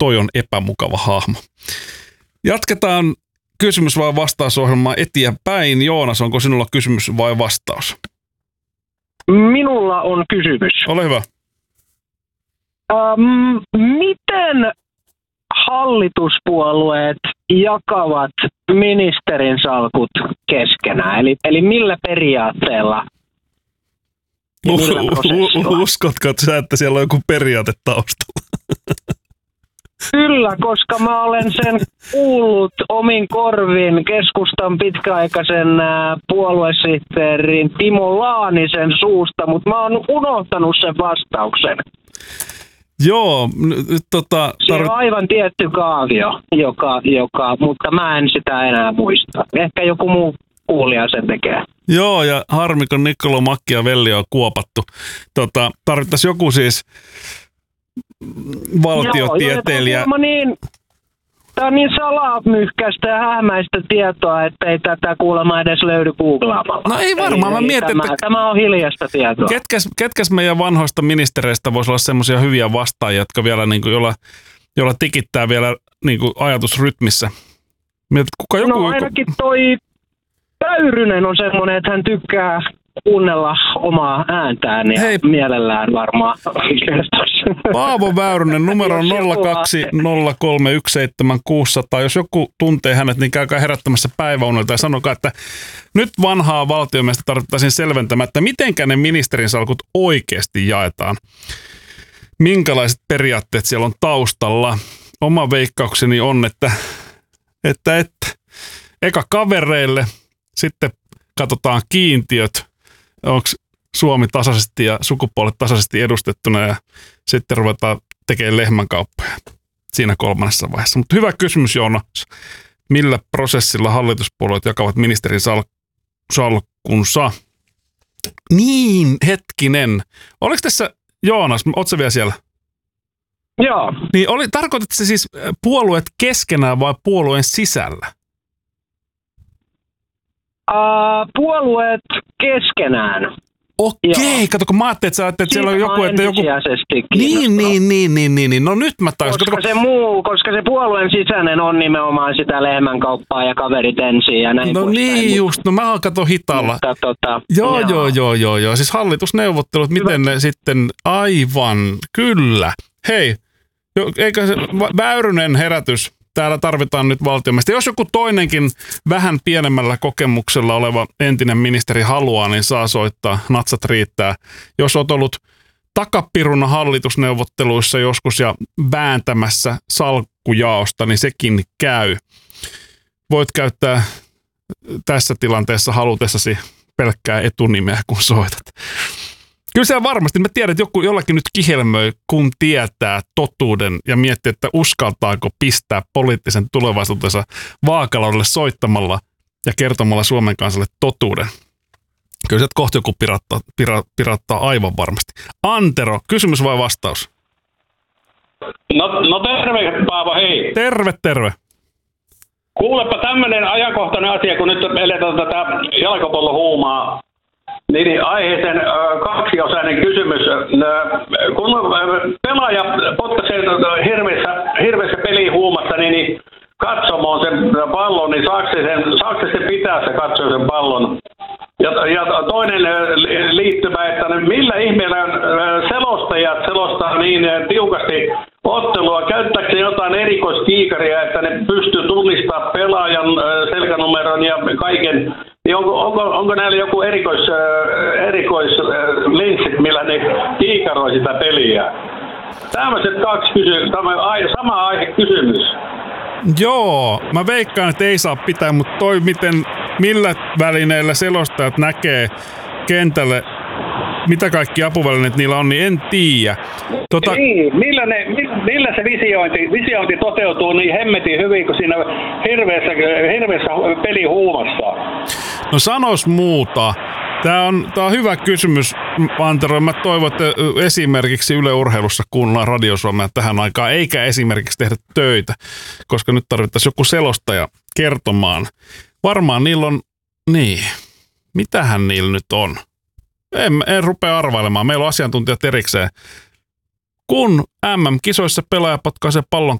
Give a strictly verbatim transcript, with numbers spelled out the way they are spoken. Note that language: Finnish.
toi on epämukava hahmo. Jatketaan kysymys vai vastausohjelmaa eteenpäin. Joonas, onko sinulla kysymys vai vastaus? Minulla on kysymys. Ole hyvä. Ähm, miten hallituspuolueet jakavat ministerin salkut keskenään? Eli, eli millä periaatteella? Uskotko sä, että siellä on joku periaate taustalla? Kyllä, koska mä olen sen kuullut omin korvin keskustan pitkäaikaisen puoluesihteerin Timo Laanisen suusta, mutta mä oon unohtanut sen vastauksen. Joo, nyt tota... Se on aivan tietty kaavio, joka, joka, mutta mä en sitä enää muista. Ehkä joku muu kuulija sen tekee. Joo, ja harmi, kun Niccolo Machiavelli on kuopattu. Tota, tarvittaisiin joku siis valtiotieteilijä. Joo, niin, tämä on niin salamyhkäistä ja hämäistä tietoa, että ei tätä kuulemma edes löydy googlaamalla. No ei varmaan, mä mietin, tämä, että... Tämä on hiljaista tietoa. Ketkäs, ketkäs meidän vanhoista ministereistä voisi olla semmoisia hyviä vastaajia, jotka vielä niin kuin, jolla, jolla tikittää vielä niin kuin ajatusrytmissä? Mietit, kuka joku, no ainakin toi Väyrynen on semmoinen, että hän tykkää kuunnella omaa ääntään ja Hei. mielellään varmaan. Paavo Väyrynen, numero on nolla kaksi nolla kolme yksi seitsemän kuusi nolla nolla. Jos joku tuntee hänet, niin käykää herättämässä päiväunelta ja sanokaa, että nyt vanhaa valtiomiestä tarvittaisiin selventämään, että mitenkä ne ministerin salkut oikeasti jaetaan. Minkälaiset periaatteet siellä on taustalla? Oma veikkaukseni on, että, että, että eka kavereille, sitten katsotaan kiintiöt, onko Suomi tasaisesti ja sukupuolet tasaisesti edustettuna ja sitten ruvetaan tekemään lehmänkauppoja siinä kolmannessa vaiheessa. Mutta hyvä kysymys, Joonas. Millä prosessilla hallituspuolueet jakavat ministerin sal- salkkunsa? Niin, hetkinen. Oliko tässä, Joonas, ootko sä vielä siellä? Joo. Niin oli, tarkoitatko se siis puolueet keskenään vai puolueen sisällä? Uh, puolueet keskenään. Okei, kato, kun mä ajattelin, että sä ajattelit, että siellä on joku, että joku... Niin, niin, niin, niin, niin, niin, no nyt mä tajusin. Koska kato, se muu, koska se puolueen sisäinen on nimenomaan sitä lehmänkauppaa ja kaverit ensin ja näin. No niin päin. Just, no mä kato hitaalla. Mutta, tota, joo, joo, joo, joo, joo, joo, siis hallitusneuvottelut, miten Hyvä. Ne sitten, aivan, kyllä. Hei, eikö se Väyrynen herätys? Täällä tarvitaan nyt valtiomiestä. Jos joku toinenkin vähän pienemmällä kokemuksella oleva entinen ministeri haluaa, niin saa soittaa. Natsat riittää. Jos olet ollut takapiruna hallitusneuvotteluissa joskus ja vääntämässä salkkujaosta, niin sekin käy. Voit käyttää tässä tilanteessa halutessasi pelkkää etunimeä, kun soitat. Kyllä se varmasti. Mä tiedän, että joku jollakin nyt kihelmöi, kun tietää totuuden ja miettii, että uskaltaako pistää poliittisen tulevaisuutensa vaakalaudelle soittamalla ja kertomalla Suomen kansalle totuuden. Kyllä se kohta joku pirattaa, pira, pirattaa aivan varmasti. Antero, kysymys vai vastaus? No, no terve, Paavo, hei. Terve, terve. Kuulepa tämmöinen ajankohtainen asia, kun nyt eletään tätä jalkapallohuumaa. Niin aiheeseen kaksiosainen kysymys. Kun pelaaja potkaisee hirveässä, hirveässä pelihuumassa, niin, niin katsomaan sen pallon, niin saako se, sen, saako se pitää se katsoa sen pallon? Ja, ja toinen liittymä, että millä ihmeellä selostajat selostaa niin tiukasti ottelua, käyttääkö jotain erikoiskiikaria, että ne pystyy tunnistamaan pelaajan selkänumeron ja kaiken. Niin onko, onko, onko näillä joku erikois, erikoislinssit, millä ne kiikaroi sitä peliä? Tämmöiset kaksi kysymystä, sama aihe kysymys. Joo, mä veikkaan, että ei saa pitää, mutta toi miten, millä välineillä selostajat näkee kentälle, mitä kaikki apuvälineet niillä on, niin en tiedä. Tota... Niin, millä, ne, millä se visiointi, visiointi toteutuu niin hemmetin hyvin kuin siinä hirveässä, hirveässä pelihuumassa? No sanois muuta. Tämä on, tämä on hyvä kysymys, Antero. Mä toivon, että esimerkiksi Yle Urheilussa kuunnellaan Radio Suomea tähän aikaan, eikä esimerkiksi tehdä töitä, koska nyt tarvittaisiin joku selostaja kertomaan. Varmaan niillä on, niin, mitähän niillä nyt on? En, en rupea arvailemaan. Meillä on asiantuntijat erikseen. Kun M M-kisoissa pelaaja potkaisee pallon